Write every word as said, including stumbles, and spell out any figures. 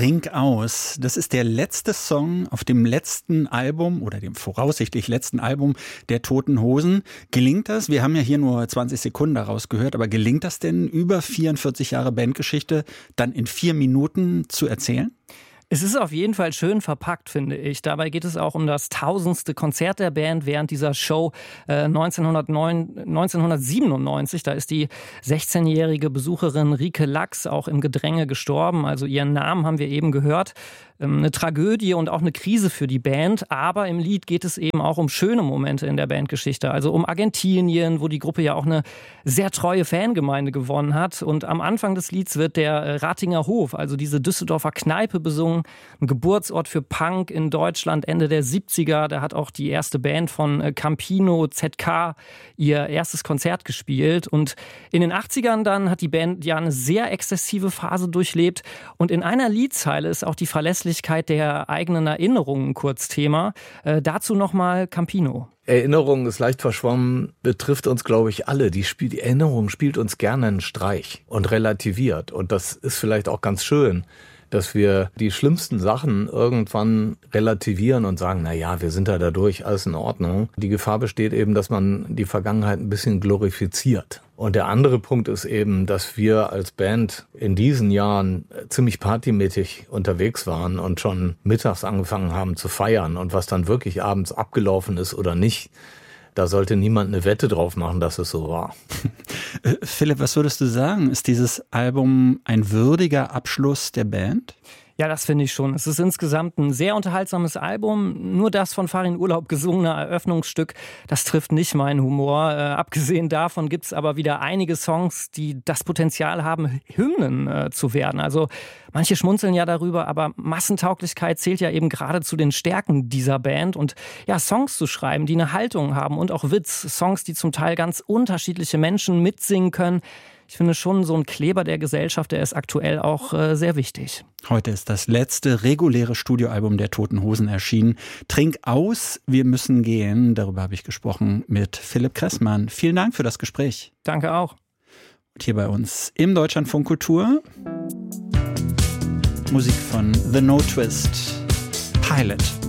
Trink aus. Das ist der letzte Song auf dem letzten Album oder dem voraussichtlich letzten Album der Toten Hosen. Gelingt das? Wir haben ja hier nur zwanzig Sekunden daraus gehört, aber gelingt das denn, über vierundvierzig Jahre Bandgeschichte dann in vier Minuten zu erzählen? Es ist auf jeden Fall schön verpackt, finde ich. Dabei geht es auch um das tausendste Konzert der Band während dieser Show äh, neunzehnhundertneun, neunzehnhundertsiebenundneunzig. Da ist die sechzehnjährige Besucherin Rike Lachs auch im Gedränge gestorben. Also ihren Namen haben wir eben gehört. Ähm, eine Tragödie und auch eine Krise für die Band. Aber im Lied geht es eben auch um schöne Momente in der Bandgeschichte. Also um Argentinien, wo die Gruppe ja auch eine sehr treue Fangemeinde gewonnen hat. Und am Anfang des Lieds wird der Ratinger Hof, also diese Düsseldorfer Kneipe, besungen. Ein Geburtsort für Punk in Deutschland Ende der siebziger. Da hat auch die erste Band von Campino, Z K, ihr erstes Konzert gespielt. Und in den achtzigern dann hat die Band ja eine sehr exzessive Phase durchlebt. Und in einer Liedzeile ist auch die Verlässlichkeit der eigenen Erinnerungen kurz Thema. Äh, dazu nochmal Campino. Erinnerung ist leicht verschwommen, betrifft uns, glaube ich, alle. Die, Spiel- die Erinnerung spielt uns gerne einen Streich und relativiert. Und das ist vielleicht auch ganz schön, dass wir die schlimmsten Sachen irgendwann relativieren und sagen, na ja, wir sind da dadurch, alles in Ordnung. Die Gefahr besteht eben, dass man die Vergangenheit ein bisschen glorifiziert. Und der andere Punkt ist eben, dass wir als Band in diesen Jahren ziemlich partymäßig unterwegs waren und schon mittags angefangen haben zu feiern. Und was dann wirklich abends abgelaufen ist oder nicht, da sollte niemand eine Wette drauf machen, dass es so war. Philipp, was würdest du sagen? Ist dieses Album ein würdiger Abschluss der Band? Ja, das finde ich schon. Es ist insgesamt ein sehr unterhaltsames Album. Nur das von Farin Urlaub gesungene Eröffnungsstück, das trifft nicht meinen Humor. Äh, abgesehen davon gibt es aber wieder einige Songs, die das Potenzial haben, Hymnen äh, zu werden. Also manche schmunzeln ja darüber, aber Massentauglichkeit zählt ja eben gerade zu den Stärken dieser Band. Und ja, Songs zu schreiben, die eine Haltung haben und auch Witz. Songs, die zum Teil ganz unterschiedliche Menschen mitsingen können. Ich finde schon, so ein Kleber der Gesellschaft, der ist aktuell auch äh, sehr wichtig. Heute ist das letzte reguläre Studioalbum der Toten Hosen erschienen. Trink aus, wir müssen gehen. Darüber habe ich gesprochen mit Philipp Kressmann. Vielen Dank für das Gespräch. Danke auch. Und hier bei uns im Deutschlandfunk Kultur Musik von The No Twist, Pilot.